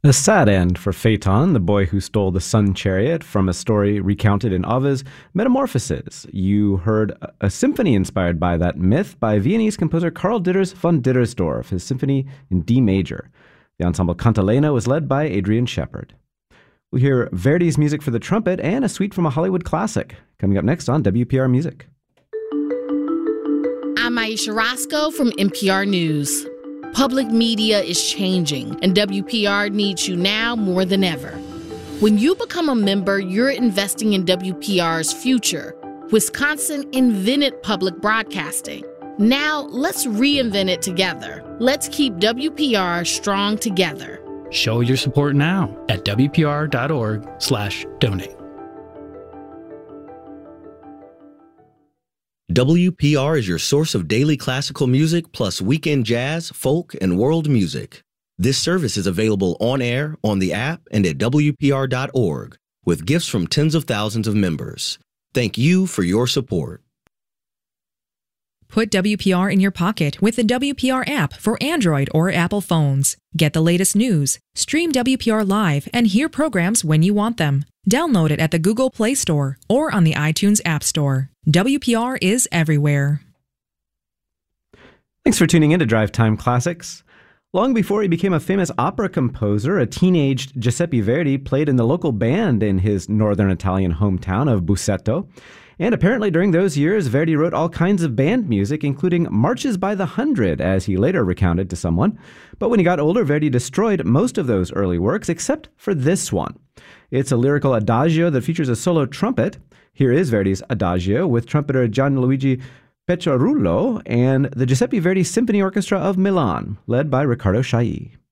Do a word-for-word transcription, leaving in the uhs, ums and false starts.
A sad end for Phaeton, the boy who stole the sun chariot, from a story recounted in Ovid's Metamorphoses. You heard a symphony inspired by that myth by Viennese composer Karl Ditters von Dittersdorf, his symphony in D major. The ensemble Cantilena was led by Adrian Shepard. We'll hear Verdi's music for the trumpet and a suite from a Hollywood classic, coming up next on W P R Music. I'm Aisha Roscoe from N P R News. Public media is changing, and W P R needs you now more than ever. When you become a member, you're investing in W P R's future. Wisconsin invented public broadcasting. Now, let's reinvent it together. Let's keep W P R strong together. Show your support now at W P R dot org slash donate. W P R is your source of daily classical music plus weekend jazz, folk, and world music. This service is available on air, on the app, and at W P R dot org, with gifts from tens of thousands of members. Thank you for your support. Put W P R in your pocket with the W P R app for Android or Apple phones. Get the latest news, stream W P R live, and hear programs when you want them. Download it at the Google Play Store or on the iTunes App Store. W P R is everywhere. Thanks for tuning in to Drive Time Classics. Long before he became a famous opera composer, a teenaged Giuseppe Verdi played in the local band in his northern Italian hometown of Busseto. And apparently during those years, Verdi wrote all kinds of band music, including Marches by the Hundred, as he later recounted to someone. But when he got older, Verdi destroyed most of those early works, except for this one. It's a lyrical adagio that features a solo trumpet. Here is Verdi's adagio with trumpeter Gianluigi Pecciarullo and the Giuseppe Verdi Symphony Orchestra of Milan, led by Riccardo Chailly.